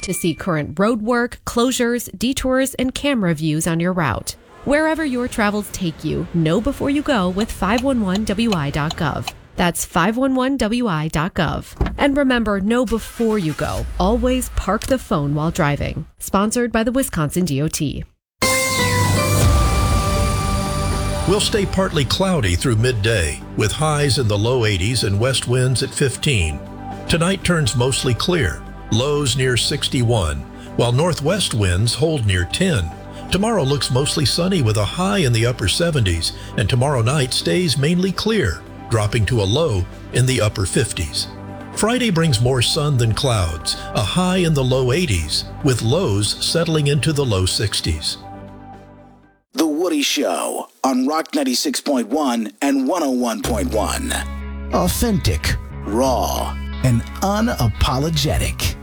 to see current road work, closures, detours, and camera views on your route. Wherever your travels take you, know before you go with 511wi.gov. That's 511wi.gov. And remember, know before you go. Always park the phone while driving. Sponsored by the Wisconsin DOT. We'll stay partly cloudy through midday, with highs in the low 80s and west winds at 15. Tonight turns mostly clear, lows near 61, while northwest winds hold near 10. Tomorrow looks mostly sunny with a high in the upper 70s, and tomorrow night stays mainly clear, dropping to a low in the upper 50s. Friday brings more sun than clouds, a high in the low 80s, with lows settling into the low 60s. The Woody Show on Rock 96.1 and 101.1. Authentic, raw, and unapologetic.